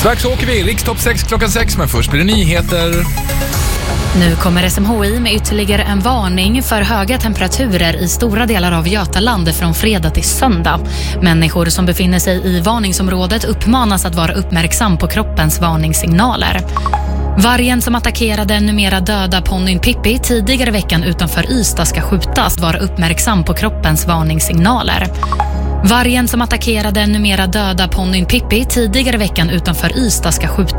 Strax åker vi, Rikstopp 6 klockan 6, men först blir det nyheter. Nu kommer SMHI med ytterligare en varning för höga temperaturer i stora delar av Götaland från fredag till söndag. Människor som befinner sig i varningsområdet uppmanas att vara uppmärksam på kroppens varningssignaler. Vargen som attackerade numera döda ponnyn Pippi tidigare veckan utanför Ystad ska skjutas. Vara uppmärksam på kroppens varningssignaler. Vargen som attackerade numera döda ponnyn Pippi tidigare veckan utanför Ystad ska skjutas.